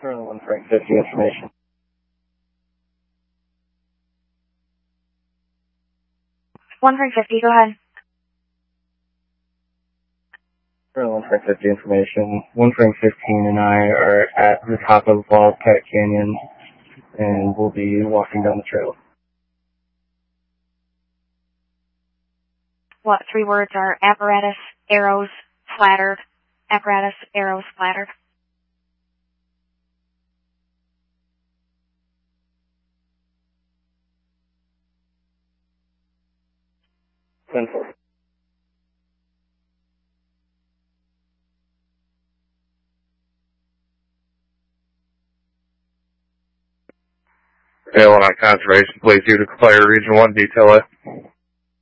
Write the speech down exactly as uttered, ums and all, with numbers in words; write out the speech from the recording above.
Currently one Frank fifty information. one Frank fifty, go ahead. Currently one Frank fifty information. one Frank fifteen and I are at the top of Wildcat Canyon, and we'll be walking down the trail. What three words are apparatus, arrows, splattered, apparatus, arrows, splattered? ten four. Illinois Conservation Police, you to Claire Region one, detail it.